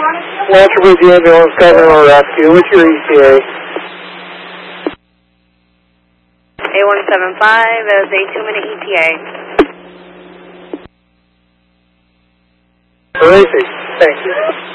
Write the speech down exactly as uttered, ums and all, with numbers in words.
Walter with the ambulance, Governor Rescue. What's your E T A? A one seven five is a two-minute E T A. Terrific. Thank you.